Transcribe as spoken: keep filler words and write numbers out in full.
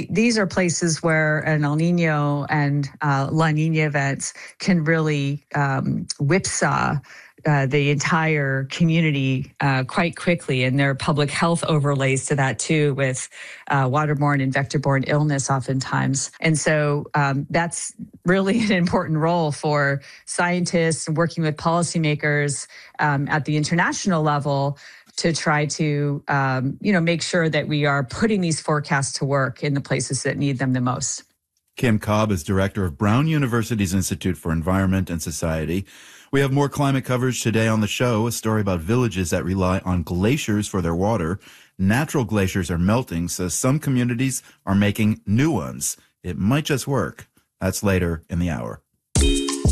these are places where an El Nino and uh, La Nina events can really um, whipsaw Uh, the entire community uh, quite quickly, and there are public health overlays to that too, with uh, waterborne and vector-borne illness oftentimes. And so um, that's really an important role for scientists working with policymakers um, at the international level to try to, um, you know, make sure that we are putting these forecasts to work in the places that need them the most. Kim Cobb is director of Brown University's Institute for Environment and Society. We have more climate coverage today on the show, a story about villages that rely on glaciers for their water. Natural glaciers are melting, so some communities are making new ones. It might just work. That's later in the hour.